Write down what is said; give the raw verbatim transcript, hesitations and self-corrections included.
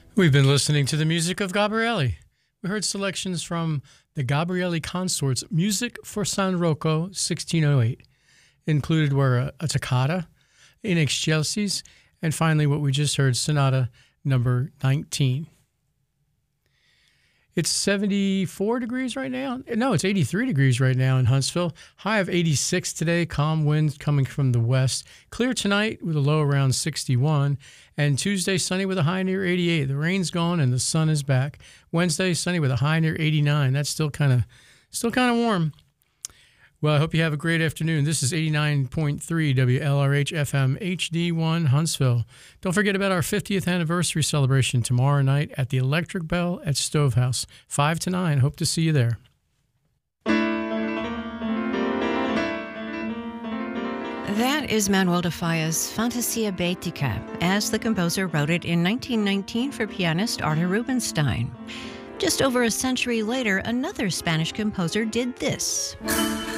We've been listening to the music of Gabrieli. We heard selections from the Gabrieli Consorts Music for San Rocco sixteen oh eight. Included were a, a toccata, In Excelsis, and finally what we just heard, Sonata number nineteen. It's seventy-four degrees right now. No, it's eighty-three degrees right now in Huntsville. High of eighty-six today. Calm winds coming from the west. Clear tonight with a low around sixty-one. And Tuesday, sunny with a high near eighty-eight. The rain's gone and the sun is back. Wednesday, sunny with a high near eighty-nine. That's still kind of still kind of warm. Well, I hope you have a great afternoon. This is eighty-nine point three W L R H F M H D one Huntsville. Don't forget about our fiftieth anniversary celebration tomorrow night at the Electric Bell at Stovehouse, five to nine. Hope to see you there. That is Manuel de Falla's Fantasia Beatica, as the composer wrote it in nineteen nineteen for pianist Arthur Rubinstein. Just over a century later, another Spanish composer did this.